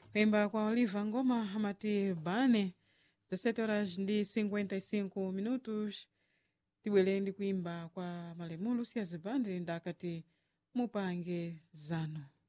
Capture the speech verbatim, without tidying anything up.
kuimba kwa Oliva Ngoma amati bane dezessete horas ndi cinquenta e cinco minutos. Tibwere ndi kuimba kwa Malemu Lucia Zibande ndakati mupange zanu.